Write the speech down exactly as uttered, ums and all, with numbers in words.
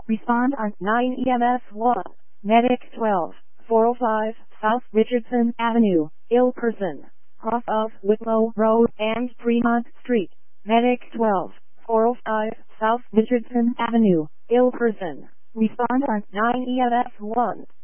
Respond on nine E M S one. Medic twelve, four oh five, South Richardson Avenue, ill person, cross of Whitlow Road and Fremont Street. Medic twelve, four oh five, South Richardson Avenue, ill person. Respond on nine E M S one.